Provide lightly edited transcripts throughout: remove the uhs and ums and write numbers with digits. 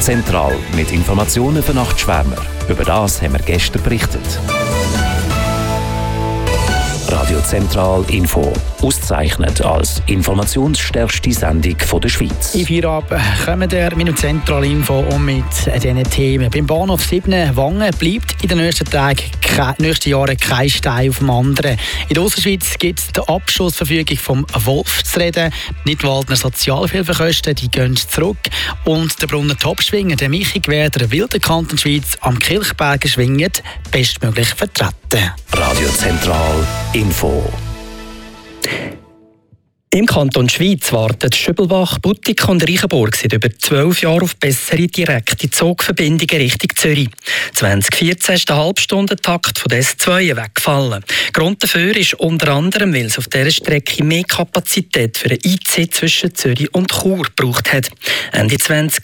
Zentral mit Informationen für Nachtschwärmer. Über das haben wir gestern berichtet. Radio Zentral Info. Ausgezeichnet als informationsstärkste Sendung der Schweiz. In Feierabend kommen wir mit Zentral Info und mit diesen Themen. Beim Bahnhof 7 Wangen bleibt in den nächsten Jahren kein Stein auf dem anderen. In der Ausserschweiz gibt es die Abschussverfügung vom Wolf zu reden. Die Nidwaldner Sozialhilfekosten die gehen zurück. Und der Brunner Topschwinger, der Michi Gwerder, will den Kanton Schweiz am Kilchberger Schwingen bestmöglich vertreten. Radio Zentral Info. Im Kanton Schweiz warten Schübelbach, Buttig und Reichenburg seit über 12 Jahren auf bessere direkte Zugverbindungen Richtung Zürich. 2014 ist der Halbstundentakt von der S2 weggefallen. Grund dafür ist unter anderem, weil es auf dieser Strecke mehr Kapazität für den IC zwischen Zürich und Chur gebraucht hat. Ende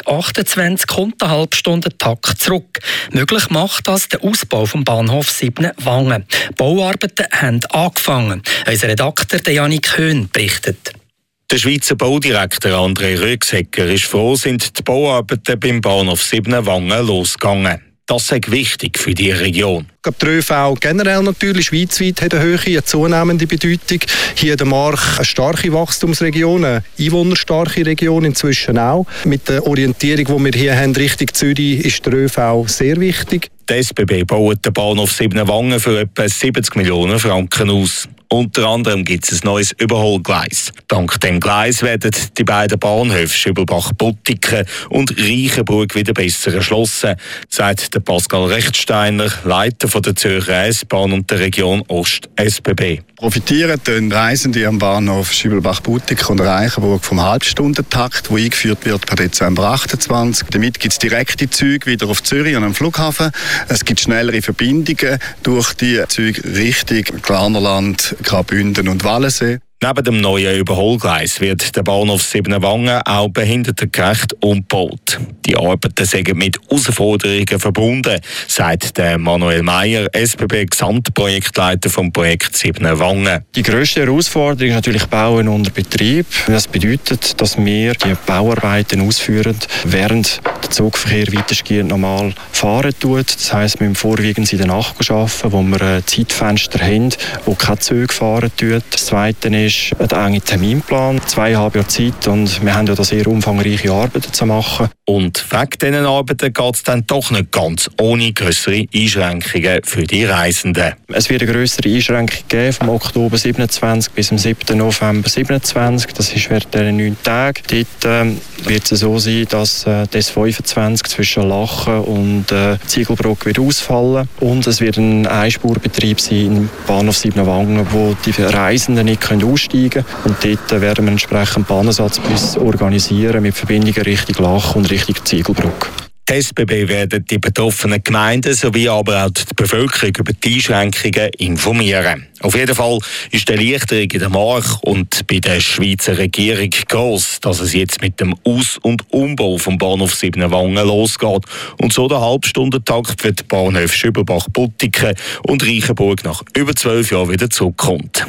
2028 kommt der Halbstundentakt zurück. Möglich macht das der Ausbau vom Bahnhof 7 Wangen. Bauarbeiten haben angefangen. Unser Redakteur Janik Höhn berichtet. Der Schweizer Baudirektor André Rüegsegger ist froh, sind die Bauarbeiten beim Bahnhof 7 Wangen losgegangen. Das ist wichtig für die Region. Der ÖV generell natürlich schweizweit hat eine zunehmende Bedeutung. Hier in der Mark eine starke Wachstumsregion, eine einwohnerstarke Region inzwischen auch. Mit der Orientierung, die wir hier haben, Richtung Zürich, ist der ÖV sehr wichtig. Die SBB baut den Bahnhof 7 Wangen für etwa 70 Millionen Franken aus. Unter anderem gibt es ein neues Überholgleis. Dank dem Gleis werden die beiden Bahnhöfe Schübelbach-Buttiken und Reichenburg wieder besser erschlossen, sagt der Pascal Rechtsteiner, Leiter der Zürcher S-Bahn und der Region Ost SBB. Profitieren den Reisenden am Bahnhof Schübelbach-Buttiken und Reichenburg vom Halbstundentakt, der eingeführt wird per Dezember 28. Damit gibt es direkte Züge wieder auf Zürich und am Flughafen. Es gibt schnellere Verbindungen durch die Züge Richtung Glarnerland, Graubünden und Wallensee. Neben dem neuen Überholgleis wird der Bahnhof 7 Wangen auch behindertengerecht umgebaut. Die Arbeiten sind mit Herausforderungen verbunden, sagt der Manuel Meyer, SBB-Gesamtprojektleiter vom Projekt 7 Wangen. Die grösste Herausforderung ist natürlich Bauen unter Betrieb. Das bedeutet, dass wir die Bauarbeiten ausführen, während der Zugverkehr weitestgehend normal fahren tut. Das heisst, wir müssen vorwiegend in der Nacht arbeiten, wo wir Zeitfenster haben, wo keine Züge fahren tut. Das Zweite ist ein enger Terminplan, 2,5 Jahre Zeit, und wir haben ja da sehr umfangreiche Arbeiten zu machen. Und wegen diesen Arbeiten geht es dann doch nicht ganz ohne grössere Einschränkungen für die Reisenden. Es wird eine grössere Einschränkung geben vom Oktober 27 bis zum 7. November 27. Das ist während dieser 9 Tage. Dort wird es so sein, dass das 25 zwischen Lachen und Ziegelbrock wird ausfallen. Und es wird ein Einspurbetrieb sein im Bahnhof 7 Wangen, wo die Reisenden nicht aussteigen können. Und dort werden wir entsprechend Bahnersatzbus organisieren mit Verbindungen Richtung Lach und Richtung Ziegelbrock. Die SBB werden die betroffenen Gemeinden sowie aber auch die Bevölkerung über die Einschränkungen informieren. Auf jeden Fall ist die Erleichterung in der Mark und bei der Schweizer Regierung gross, dass es jetzt mit dem Aus- und Umbau vom Bahnhof 7 Wangen losgeht und so der Halbstundentakt für die Bahnhöfe Schübelbach-Buttiken und Reichenburg nach über 12 Jahren wieder zurückkommt.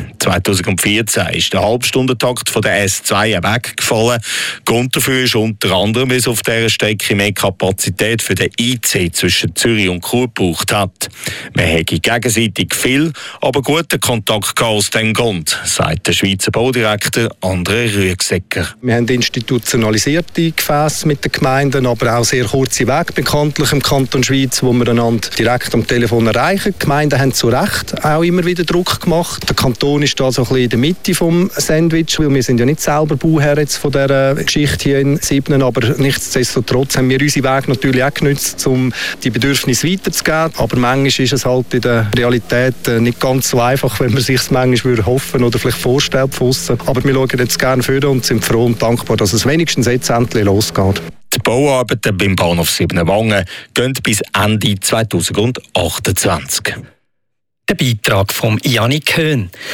2014 ist der Halbstundentakt von der S2 weggefallen. Grund dafür ist unter anderem, weil es auf dieser Strecke mehr Kapazität für den IC zwischen Zürich und Chur gebraucht hat. Man hätte gegenseitig viel, aber guten Kontakt aus dem Grund, sagt der Schweizer Baudirektor André Rüegsegger. Wir haben institutionalisierte Gefäße mit den Gemeinden, aber auch sehr kurze Wege bekanntlich im Kanton Schweiz, wo wir einander direkt am Telefon erreichen. Die Gemeinden haben zu Recht auch immer wieder Druck gemacht. Der Kanton ist da so ein bisschen in der Mitte vom Sandwich, weil wir sind ja nicht selber Bauherr jetzt von dieser Geschichte hier in Siebnen, aber nichtsdestotrotz haben wir unsere Wege natürlich auch genutzt, um die Bedürfnisse weiterzugeben. Aber manchmal ist es halt in der Realität nicht ganz so einfach, wenn man sich es manchmal hoffen oder vielleicht vorstellt von aussen. Aber wir schauen jetzt gerne vor und sind froh und dankbar, dass es wenigstens jetzt endlich losgeht. Die Bauarbeiten beim Bahnhof 7 Wangen gehen bis Ende 2028. Der Beitrag von Janik Höhn.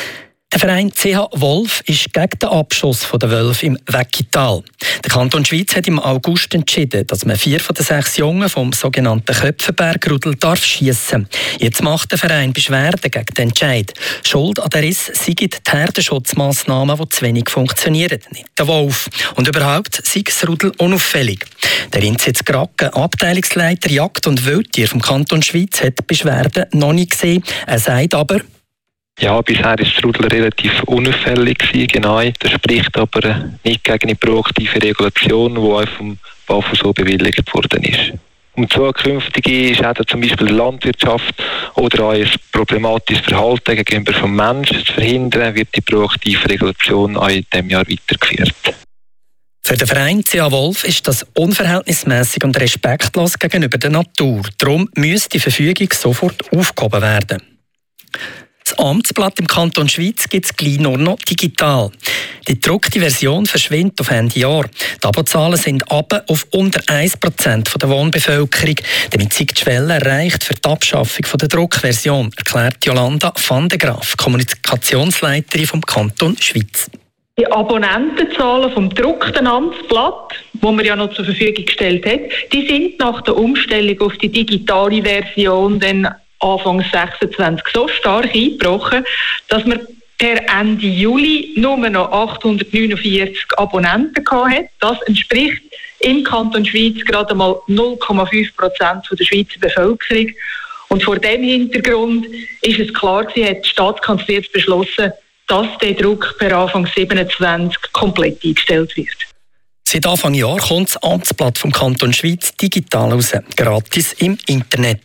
Der Verein CH Wolf ist gegen den Abschuss der Wölfe im Weckital. Der Kanton Schwyz hat im August entschieden, dass man 4 von den 6 Jungen vom sogenannten Köpfenbergrudel darf schiessen. Jetzt macht der Verein Beschwerde gegen den Entscheid. Schuld an der Riss seien die Herdenschutzmassnahmen, die zu wenig funktionieren, nicht der Wolf. Und überhaupt sei das Rudel unauffällig. Der Inzitz Gracken, Abteilungsleiter Jagd und Wildtier vom Kanton Schwyz, hat die Beschwerde noch nicht gesehen. Er sagt aber: Ja, bisher war das Rudel relativ unauffällig, genau. Das spricht aber nicht gegen eine proaktive Regulation, die auch vom BAFU so bewilligt worden ist. Um zukünftige Schäden zum Beispiel der Landwirtschaft oder auch ein problematisches Verhalten gegenüber vom Menschen zu verhindern, wird die proaktive Regulation auch in diesem Jahr weitergeführt. Für den Verein CH Wolf ist das unverhältnismäßig und respektlos gegenüber der Natur. Darum müsste die Verfügung sofort aufgehoben werden. Das Amtsblatt im Kanton Schwyz gibt es gleich nur noch digital. Die gedruckte Version verschwindet auf Ende Jahr. Die Abozahlen sind runter auf unter 1% der Wohnbevölkerung. Damit sei die Schwelle erreicht für die Abschaffung der Druckversion, erklärt Jolanda van de Graaf, Kommunikationsleiterin vom Kanton Schwyz. Die Abonnentenzahlen vom gedruckten Amtsblatt, das man ja noch zur Verfügung gestellt hat, die sind nach der Umstellung auf die digitale Version dann Anfang 26 so stark eingebrochen, dass man per Ende Juli nur noch 849 Abonnenten hatte. Das entspricht im Kanton Schwyz gerade mal 0,5% der Schweizer Bevölkerung. Und vor diesem Hintergrund ist es klar gewesen, hat die Staatskanzlei jetzt beschlossen, dass der Druck per Anfang 27 komplett eingestellt wird. Seit Anfang Jahr kommt das Amtsblatt vom Kanton Schwyz digital raus, gratis im Internet.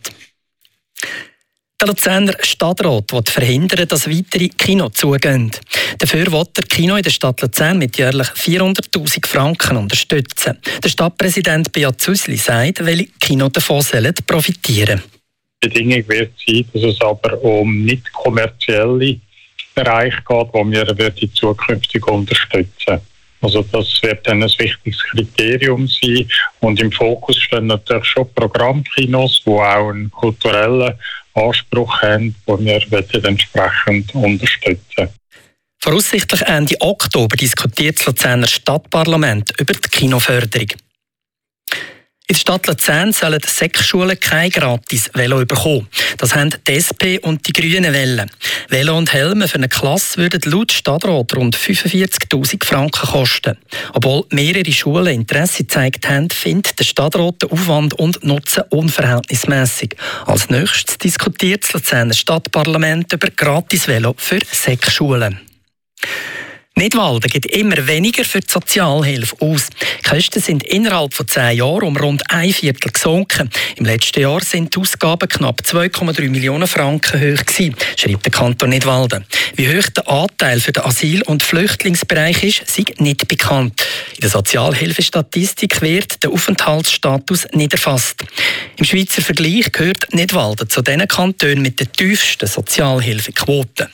Der Luzerner Stadtrat will verhindern, dass weitere Kinos zugehen. Dafür will der Kino in der Stadt Luzern mit jährlich 400'000 Franken unterstützen. Der Stadtpräsident Beat Züsli sagt, welche Kinos davon profitieren sollen. Die Bedingung wird sein, dass es aber um nicht kommerzielle Bereiche geht, die wir zukünftig unterstützen. Also das wird dann ein wichtiges Kriterium sein. Und im Fokus stehen natürlich schon Programmkinos, die auch einen kulturellen Anspruch haben, den wir entsprechend unterstützen. Voraussichtlich Ende Oktober diskutiert das Luzerner Stadtparlament über die Kinoförderung. In der Stadt Luzern sollen die Sek-Schulen kein gratis Velo bekommen. Das haben die SP und die Grünen wollen. Velo und Helme für eine Klasse würden laut Stadtrat rund 45'000 Franken kosten. Obwohl mehrere Schulen Interesse gezeigt haben, findet der Stadtrat den Aufwand und Nutzen unverhältnismäßig. Als nächstes diskutiert das Luzerner Stadtparlament über gratis Velo für Sek-Schulen. Nidwalden gibt immer weniger für die Sozialhilfe aus. Die Kosten sind innerhalb von 10 Jahren um rund 1/4 gesunken. Im letzten Jahr sind die Ausgaben knapp 2,3 Millionen Franken hoch gewesen, schreibt der Kanton Nidwalden. Wie hoch der Anteil für den Asyl- und Flüchtlingsbereich ist, sei nicht bekannt. In der Sozialhilfestatistik wird der Aufenthaltsstatus nicht erfasst. Im Schweizer Vergleich gehört Nidwalden zu den Kantonen mit den tiefsten Sozialhilfequoten.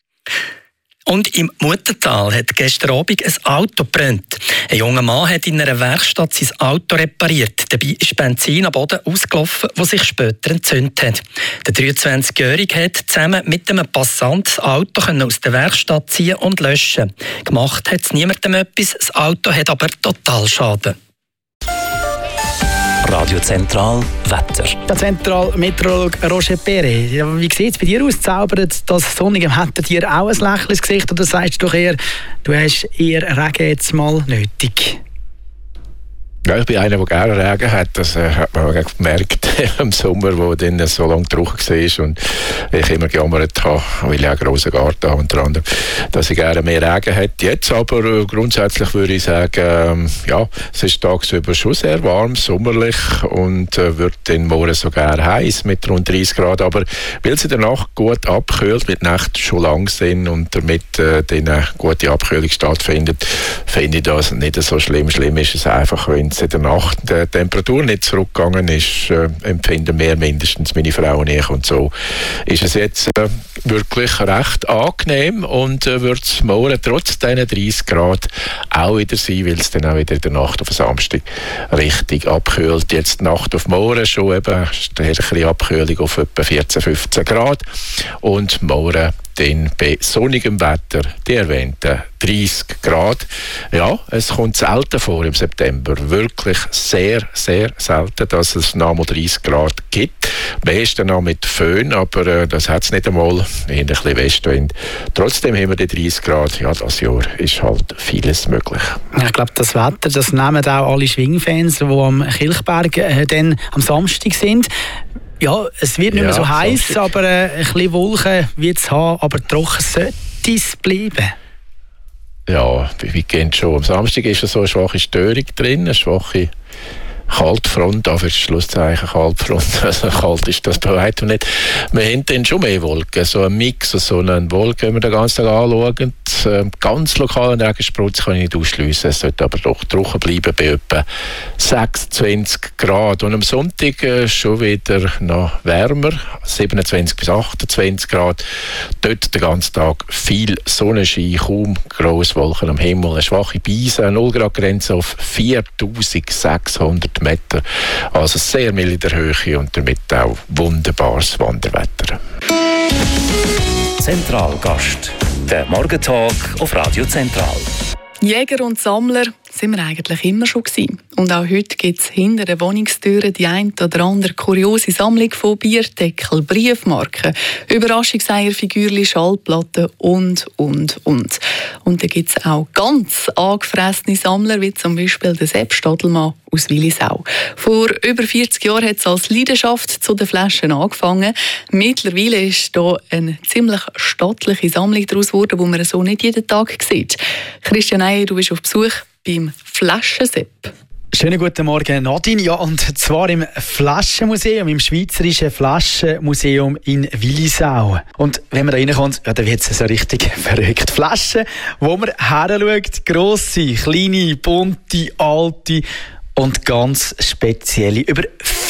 Und im Muttertal hat gestern Abend ein Auto gebrannt. Ein junger Mann hat in einer Werkstatt sein Auto repariert. Dabei ist Benzin am Boden ausgelaufen, das sich später entzündet hat. Der 23-Jährige hat zusammen mit einem Passant das Auto aus der Werkstatt ziehen und löschen. Gemacht hat es niemandem etwas, das Auto hat aber Totalschaden. Radio Zentral Wetter. Der Zentralmeteorologe Roger Perret. Wie sieht es bei dir aus? Zaubert das sonnige Wetter dir auch ein Lächeln ins Gesicht? Oder sagst du doch eher, du hast eher Regen jetzt mal nötig? Ja, ich bin einer, der gerne Regen hat. Das hat man auch gemerkt im Sommer, wo dann so lange trocken war und ich immer gejammert habe, weil ich auch einen grossen Garten habe, unter anderem, dass ich gerne mehr Regen hätte. Jetzt aber grundsätzlich würde ich sagen, ja, es ist tagsüber schon sehr warm, sommerlich und wird dann morgen sogar heiß mit rund 30 Grad. Aber weil es in der Nacht gut abkühlt, mit Nacht schon lang sind und damit dann eine gute Abkühlung stattfindet, finde ich das nicht so schlimm. Schlimm ist es einfach, wenn in der Nacht die Temperatur nicht zurückgegangen ist, empfinden wir mindestens, meine Frau und ich. Und so ist es jetzt wirklich recht angenehm und wird es morgen trotz diesen 30 Grad auch wieder sein, weil es dann auch wieder in der Nacht auf den Samstag richtig abkühlt. Jetzt die Nacht auf morgen schon eben eine Abkühlung auf etwa 14, 15 Grad und morgen dann bei sonnigem Wetter die erwähnten 30 Grad. Ja, es kommt selten vor im September. Wirklich sehr, sehr selten, dass es noch mal 30 Grad gibt. Am besten noch mit Föhn, aber das hat es nicht einmal. Ein bisschen Westwind. Trotzdem haben wir die 30 Grad. Ja, das Jahr ist halt vieles möglich. Ich glaube, das Wetter, das nehmen auch alle Schwingfans, die am Kilchberg dann am Samstag sind. Ja, es wird nicht mehr so heiß, aber ein bisschen Wolken wird es haben, aber trocken sollte es bleiben. Ja, wir kennen schon. Am Samstag ist so eine schwache Störung drin, eine schwache Kaltfront, für das Schlusszeichen Kaltfront, also kalt ist das bei weitem nicht. Wir haben dann schon mehr Wolken, so ein Mix, so eine Wolke, wenn wir den ganzen Tag anschauen. Ganz lokalen Regensprutz kann ich nicht ausschliessen, es sollte aber doch trocken bleiben bei etwa 26 Grad. Und am Sonntag schon wieder noch wärmer, 27 bis 28 Grad. Dort den ganzen Tag viel Sonnenschein, kaum grosse Wolken am Himmel, eine schwache Beise, 0 Grad Grenze auf 4600 Meter. Also sehr mild in der Höhe und damit auch wunderbares Wanderwetter. Zentralgast. Der Morgentalk auf Radio Zentral. Jäger und Sammler sind wir eigentlich immer schon gewesen. Und auch heute gibt es hinter den Wohnungstüren die ein oder andere kuriose Sammlung von Bierdeckel, Briefmarken, Überraschungseierfigürchen, Schallplatten und. Und da gibt es auch ganz angefressene Sammler, wie zum Beispiel der Sepp Stadelmann aus Willisau. Vor über 40 Jahren hat es als Leidenschaft zu den Flaschen angefangen. Mittlerweile ist da eine ziemlich stattliche Sammlung daraus geworden, die man so nicht jeden Tag sieht. Christian Eier, du bist auf Besuch beim Flaschensepp. Schönen guten Morgen, Nadine. Ja, und zwar im Flaschenmuseum, im Schweizerischen Flaschenmuseum in Willisau. Und wenn man da reinkommt, ja, dann wird es so richtig verrückt. Flaschen, wo man heranschaut, grosse, kleine, bunte, alte und ganz spezielle. Über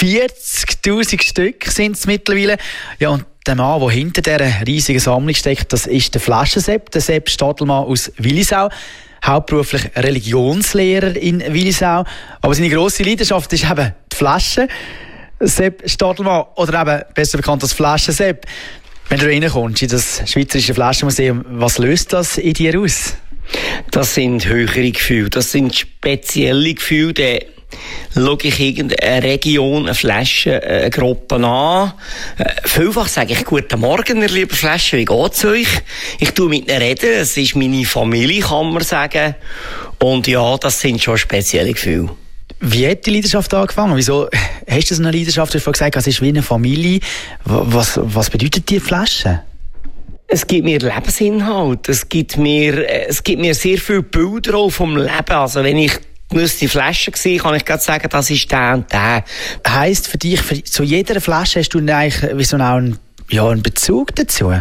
40'000 Stück sind es mittlerweile. Ja, und der Mann, der hinter dieser riesigen Sammlung steckt, das ist der Flaschensepp, der Sepp Stadelmann aus Willisau. Hauptberuflich Religionslehrer in Willisau. Aber seine grosse Leidenschaft ist eben die Flasche. Sepp Stadelmann, oder eben besser bekannt als Flaschensepp. Wenn du reinkommst in das Schweizerische Flaschenmuseum, was löst das in dir aus? Das sind höhere Gefühle, das sind spezielle Gefühle. Da schaue ich irgendeine Region, eine Flasche, eine Gruppe an. Vielfach sage ich, guten Morgen, ihr lieben Flaschen, wie geht's euch? Ich tue mit ihnen reden, es ist meine Familie, kann man sagen. Und ja, das sind schon spezielle Gefühle. Wie hat die Leidenschaft angefangen? Wieso hast du so eine Leidenschaft? Du hast gesagt, es ist wie eine Familie. Was bedeutet die Flasche? Es gibt mir Lebensinhalt, es gibt mir sehr viele Bilder auch vom Leben. Also wenn ich die Flasche sehe, kann ich gerade sagen, das ist der und der. Heisst für dich, zu jeder Flasche hast du eigentlich wie so einen Bezug dazu?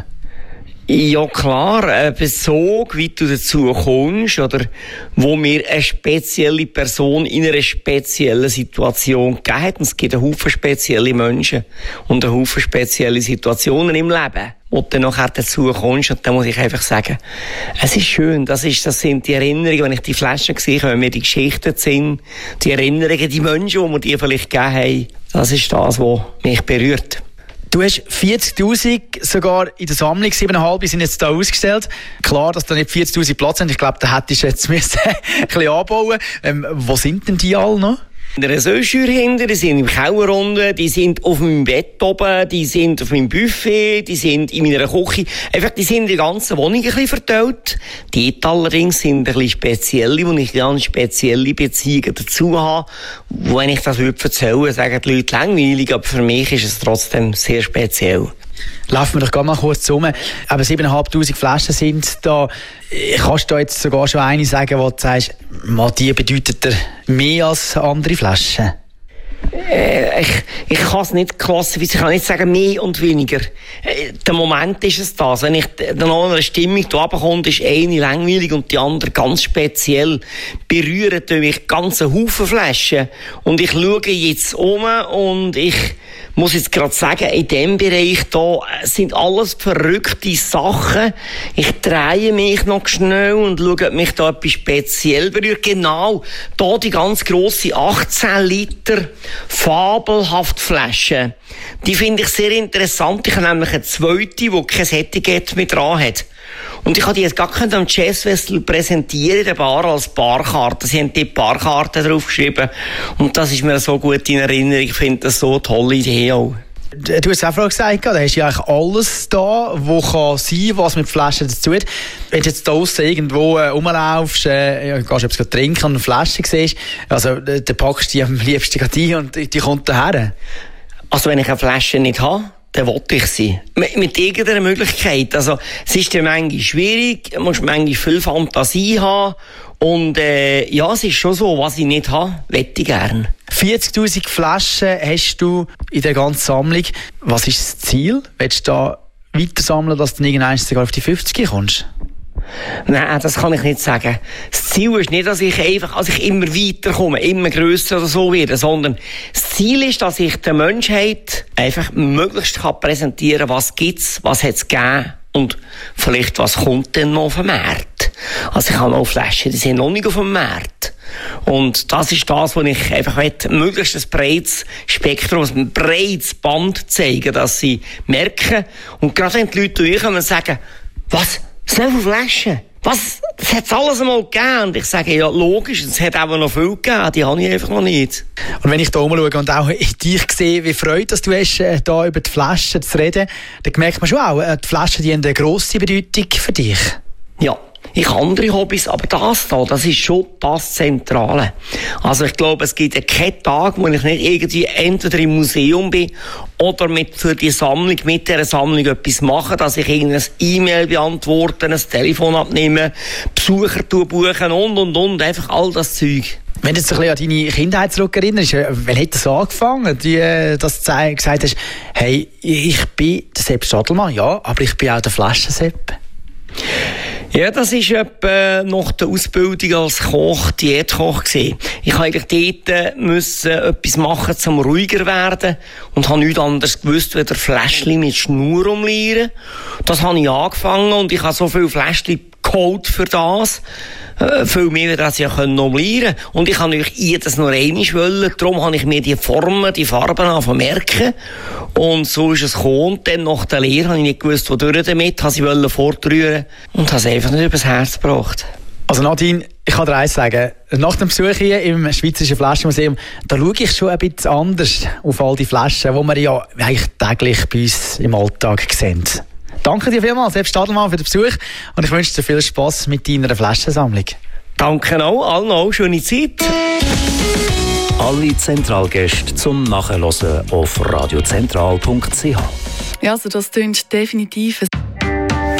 Ja klar, ein Bezug, wie du dazu kommst, oder wo mir eine spezielle Person in einer speziellen Situation gegeben hat. Und es gibt einen Haufen spezielle Menschen und einen Haufen spezielle Situationen im Leben, wo du nachher dazu kommst. Und dann muss ich einfach sagen, es ist schön, das sind die Erinnerungen, wenn ich die Flaschen sehe, wenn mir die Geschichten sind, die Erinnerungen, die Menschen, die mir die vielleicht gegeben haben, das ist das, was mich berührt. Du hast 40'000 sogar in der Sammlung, 7,5 sind jetzt hier ausgestellt. Klar, dass da nicht 40'000 Platz sind. Ich glaube, da hättest du jetzt ein bisschen anbauen. Wo sind denn die alle noch? In der Ressourceur hinter, die sind im Keller unten, die sind auf meinem Bett oben, die sind auf meinem Buffet, die sind in meiner Küche. Einfach, die sind in der ganzen Wohnung ein bisschen verteilt. Die allerdings sind ein bisschen spezielle, wo ich dann spezielle Beziehungen dazu habe. Wenn ich das erzählen würde, sagen die Leute langweilig, aber für mich ist es trotzdem sehr speziell. Laufen wir doch gerade mal kurz um. Aber 7'500 Flaschen sind da. Kannst du da jetzt sogar schon eine sagen, wo du sagst, die bedeutet dir mehr als andere Flaschen? Ich kann es nicht klassifizieren, ich kann nicht sagen mehr und weniger. Der Moment ist es das. Wenn ich dann noch eine Stimmung da runterkomme, ist eine langweilig und die andere ganz speziell. Berühren mich ganze Haufen Flaschen. Und ich schaue jetzt um und ich muss jetzt gerade sagen, in diesem Bereich da sind alles verrückte Sachen. Ich drehe mich noch schnell und schaue, ob mich da etwas speziell berührt. Genau, da die ganz grosse 18 Liter Fabelhaft-Flasche. Die finde ich sehr interessant. Ich habe nämlich eine zweite, die kein Etikett mehr dran hat. Und ich konnte die jetzt gar nicht am Jazzfestival präsentieren in der Bar als Barkarte. Sie haben die Barkarte draufgeschrieben. Und das ist mir so gut in Erinnerung. Ich finde das so eine tolle Idee auch. Du hast auch vorhin gesagt, da hast du ja eigentlich alles da, was kann sein, was mit Flaschen dazu hat. Wenn du jetzt draussen irgendwo rumlaufst, gehst etwas trinken und eine Flasche siehst, also, dann packst du die am liebsten gerade ein und die kommt daher. Also wenn ich eine Flasche nicht habe, dann will ich sie. Mit irgendeiner Möglichkeit. Also, es ist ja manchmal schwierig, du musst manchmal viel Fantasie haben. Und ja, es ist schon so, was ich nicht habe, möchte ich gerne. 40'000 Flaschen hast du in der ganzen Sammlung. Was ist das Ziel? Willst du da weiter sammeln, dass du irgendwann sogar auf die 50 kommst? Nein, das kann ich nicht sagen. Das Ziel ist nicht, dass ich immer weiterkomme, immer grösser oder so werde, sondern das Ziel ist, dass ich der Menschheit einfach möglichst präsentieren kann, was gibt's, was hat's gegeben und vielleicht was kommt denn noch auf den Markt. Also ich habe noch Flaschen, die sind noch nicht auf dem Markt. Und das ist das, was ich einfach möglichst ein breites Spektrum, ein breites Band zeigen, dass sie merken. Und gerade wenn die Leute durchkommen und sagen, was? So viele Flaschen? Was? Das hat es alles einmal gegeben. Und ich sage, ja, logisch, es hat auch noch viel gegeben, die habe ich einfach noch nicht. Und wenn ich da rumschaue und auch dich sehe, wie Freude dass du hast, da über die Flaschen zu reden, dann merkt man schon auch, die Flaschen die haben eine grosse Bedeutung für dich. Ja. Ich habe andere Hobbys, aber das ist schon das Zentrale. Also ich glaube, es gibt ja keinen Tag, wo ich nicht irgendwie entweder im Museum bin oder für die Sammlung, mit dieser Sammlung etwas mache, dass ich irgendein E-Mail beantworte, ein Telefon abnehme, Besucher buchen und, einfach all das Zeug. Wenn du jetzt ein bisschen an deine Kindheit zurückerinnerst, wann hat das angefangen, dass du gesagt hast, hey, ich bin der Sepp Stadelmann, ja, aber ich bin auch der Flaschen-Sepp? Ja, das ist etwa nach der Ausbildung als Koch, Diätkoch gewesen. Ich musste eigentlich dort etwas machen, um ruhiger werden und habe nichts anderes gewusst, als Fläschchen mit Schnur umlieren. Das habe ich angefangen und ich habe so viele Fläschchen geholt für das. Viel mehr, als ich umlieren konnte. Und ich wollte natürlich jedes nur einmal wollen. Darum habe ich mir die Formen, die Farben merken. Und so ist es gekommen. Und dann nach der Lehre habe ich nicht gewusst, wodurch damit. Ich wollte sie fortrühren und habe es einfach nicht übers Herz gebracht. Also Nadine, ich kann dir eins sagen. Nach dem Besuch hier im Schweizerischen Flaschenmuseum, da schaue ich schon ein bisschen anders auf all die Flaschen, die wir ja eigentlich täglich bei uns im Alltag sehen. Danke dir vielmals, Sepp Stadelmann, für den Besuch und ich wünsche dir viel Spass mit deiner Flaschensammlung. Danke auch, allen auch, schöne Zeit. Alle Zentralgäste zum Nachhören auf radiozentral.ch. Ja, also das klingt definitiv